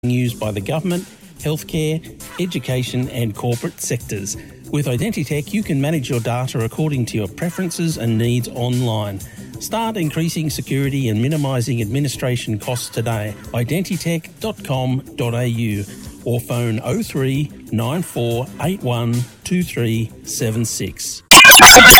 used by the government, healthcare, education and corporate sectors. With Identitech, you can manage your data according to your preferences and needs online. Start increasing security and minimising administration costs today. Identitech.com.au or phone 03 9481 2376.